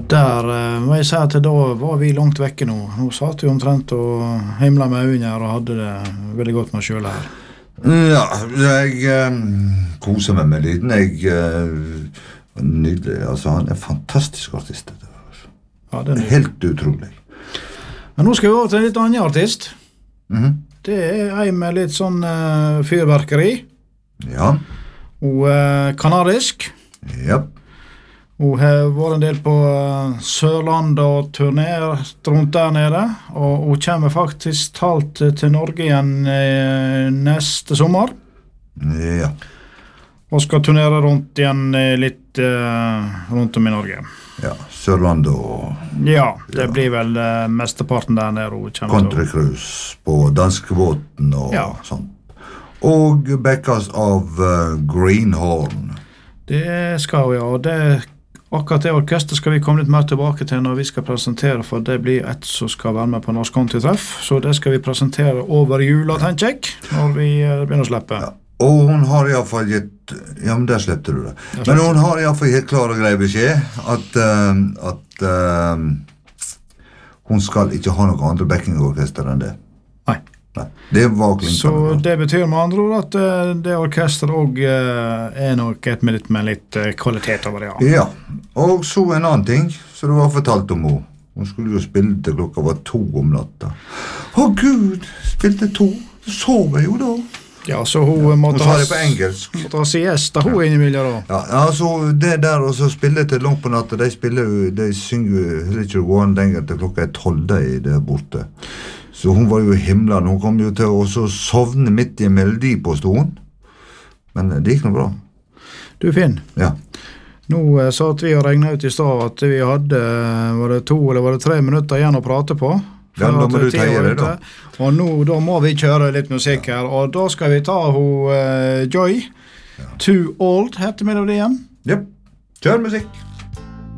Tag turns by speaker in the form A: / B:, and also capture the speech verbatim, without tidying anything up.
A: Der uh, må jeg si at da var vi langt vekke nå. Nå satt vi omtrent og himlet med øynene her og hadde det veldig godt med selv her.
B: Ja, jeg uh, koser meg med lyden. Jeg uh, nydelig. Altså, han er en fantastisk artist.
A: Ja, det er
B: helt utrolig.
A: Men nå skal vi over til en litt annen artist.
B: Mhm.
A: Det er en med litt sånn uh, fyrverkeri.
B: Ja.
A: Og uh, kanadisk.
B: Ja.
A: Hun har vært en del på uh, Sørlandet og turnert rundt der nede. Og hun kommer faktisk talt til Norge igjen uh, neste sommer.
B: Ja.
A: Og skal turnere rundt igjen uh, litt uh, rundt om i Norge.
B: Ja, Sørlandet og
A: Ja, det
B: ja.
A: blir vel uh, mesteparten der nede hun kommer
B: Country Cruise på danskebåten og
A: ja.
B: sånt. Og backas av uh, Greenhorn.
A: Det skal vi, ja. Det, akkurat det orkester skal vi komme litt mer tilbake til når vi skal presentere, for det blir et som skal være med på Norsk Country-treff. Så det skal vi presentere over jula, tenker jeg, når vi uh, begynner å slippe.
B: Ja. Og hun har i hvert fall gitt ja, men der slepte du det. Men hun har i hvert fall gitt klar og grei beskjed at, uh, at uh, hun skal ikke ha noe andre backingorkester enn det.
A: Nei.
B: Nei. Det var klinkende.
A: Så det betyr med andre ord at uh, det orkester også uh, er nok et med litt, med litt uh, kvalitet over det.
B: Ja. Ja, og så en annen ting som du har fortalt om henne. Hun skulle jo spille til klokka var to om natta. Å Gud, spilte to. Så sov jeg jo da.
A: Ja, så hun ja, måtte,
B: hun ha, det på engelsk.
A: måtte ha siesta hun ja. Innimellom da.
B: Ja, altså det der og så spille til langt på natta, de spiller jo, de synger jo ikke gå an lenger til klokka er tolv der borte. Så hun var jo himlen, hun kom jo til å sovne midt i en melodi på stolen. Men det gikk noe bra.
A: Du Finn.
B: Ja.
A: Nå eh, sa at vi har regnet ut i stad at vi hadde, var det to eller var det tre minutter igjen å prate på.
B: Ja, da må du teie det da.
A: Og nå da må vi kjøre litt musikk her, og da skal vi ta hun uh, Joy. Ja. Too Old heter melodien.
B: Ja, kjør musikk.